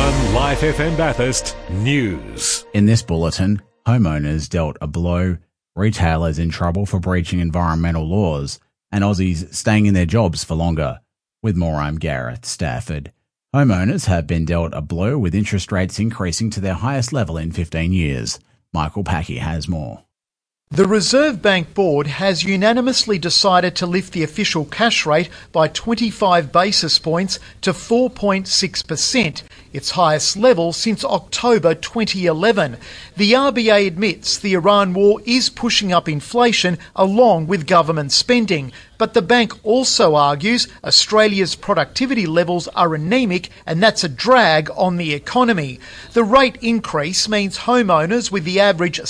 101.1 Life FM Bathurst News. In this bulletin, homeowners dealt a blow, retailers in trouble for breaching environmental laws, and Aussies staying in their jobs for longer. With more, I'm Gareth Stafford. Homeowners have been dealt a blow with interest rates increasing to their highest level in 15 years. Michael Packy has more. The Reserve Bank Board has unanimously decided to lift the official cash rate by 25 basis points to 4.6%, its highest level since October 2011. The RBA admits the Iran war is pushing up inflation along with government spending, but the bank also argues Australia's productivity levels are anemic and that's a drag on the economy. The rate increase means homeowners with the average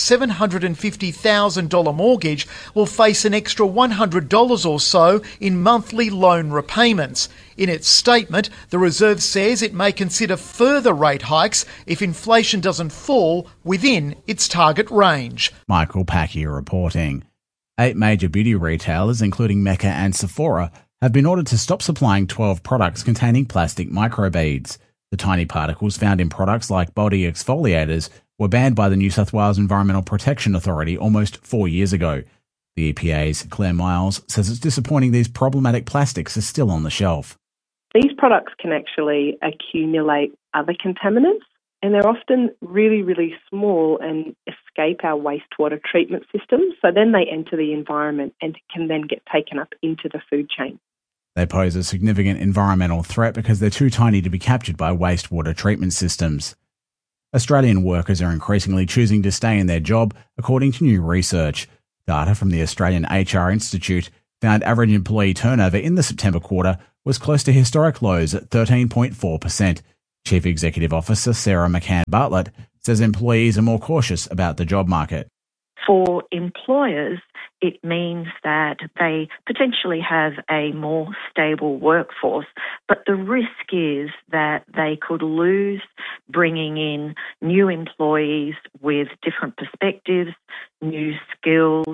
$750,000 mortgage will face an extra $100 or so in monthly loan repayments. In its statement, the Reserve says it may consider further rate hikes if inflation doesn't fall within its target range. Michael Packy reporting. 8 major beauty retailers, including Mecca and Sephora, have been ordered to stop supplying 12 products containing plastic microbeads. The tiny particles found in products like body exfoliators were banned by the New South Wales Environmental Protection Authority almost 4 years ago. The EPA's Claire Miles says it's disappointing these problematic plastics are still on the shelf. These products can actually accumulate other contaminants, and they're often really, really small and escape our wastewater treatment system. So then they enter the environment and can then get taken up into the food chain. They pose a significant environmental threat because they're too tiny to be captured by wastewater treatment systems. Australian workers are increasingly choosing to stay in their job, according to new research. Data from the Australian HR Institute found average employee turnover in the September quarter was close to historic lows at 13.4%. Chief Executive Officer Sarah McCann Bartlett says employees are more cautious about the job market. For employers, it means that they potentially have a more stable workforce, but the risk is that they could lose bringing in new employees with different perspectives, new skills.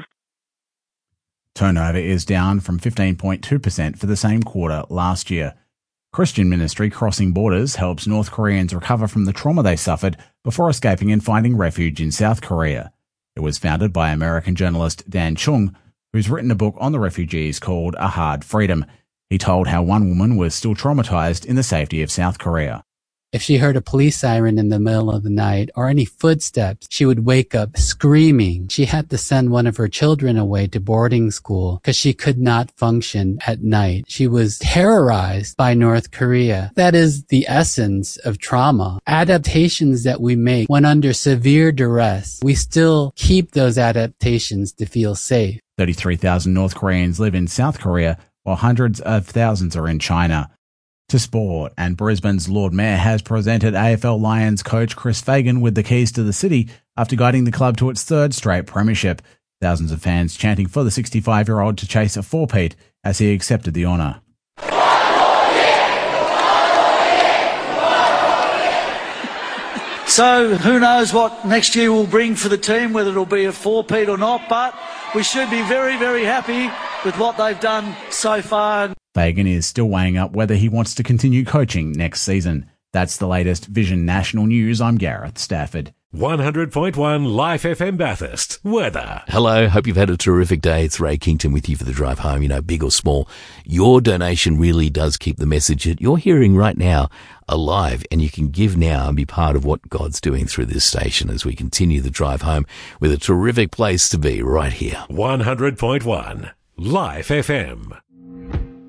Turnover is down from 15.2% for the same quarter last year. Christian ministry Crossing Borders helps North Koreans recover from the trauma they suffered before escaping and finding refuge in South Korea. It was founded by American journalist Dan Chung, who's written a book on the refugees called A Hard Freedom. He told how one woman was still traumatized in the safety of South Korea. If she heard a police siren in the middle of the night or any footsteps, she would wake up screaming. She had to send one of her children away to boarding school because she could not function at night. She was terrorized by North Korea. That is the essence of trauma. Adaptations that we make when under severe duress, we still keep those adaptations to feel safe. 33,000 North Koreans live in South Korea, while hundreds of thousands are in China. To sport, and Brisbane's Lord Mayor has presented AFL Lions coach Chris Fagan with the keys to the city after guiding the club to its third straight premiership. Thousands of fans chanting for the 65-year-old to chase a four-peat as he accepted the honour. So who knows what next year will bring for the team, whether it'll be a four-peat or not, but we should be very, very happy with what they've done so far. Fagan is still weighing up whether he wants to continue coaching next season. That's the latest Vision National News. I'm Gareth Stafford. 100.1 Life FM Bathurst. Weather. Hello, hope you've had a terrific day. It's Ray Kington with you for the drive home. You know, big or small, your donation really does keep the message that you're hearing right now alive, and you can give now and be part of what God's doing through this station as we continue the drive home with a terrific place to be right here. 100.1 Life FM.